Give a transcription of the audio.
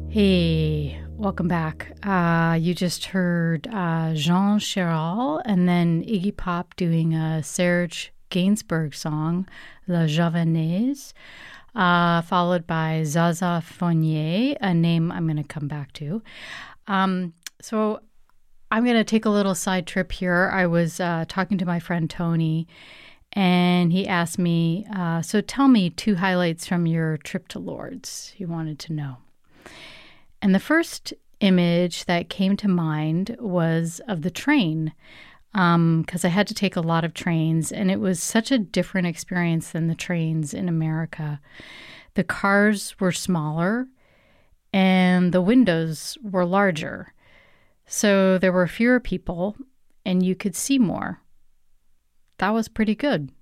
Hey, welcome back. You just heard Jean Chéral and then Iggy Pop doing a Serge Gainsbourg song, La Javanaise, followed by Zaza Fournier, a name I'm going to come back to. So I'm going to take a little side trip here. I was talking to my friend Tony, and he asked me, so tell me 2 highlights from your trip to Lourdes. He wanted to know. And the first image that came to mind was of the train, because I had to take a lot of trains, and it was such a different experience than the trains in America. The cars were smaller, and the windows were larger. So there were fewer people, and you could see more. That was pretty good.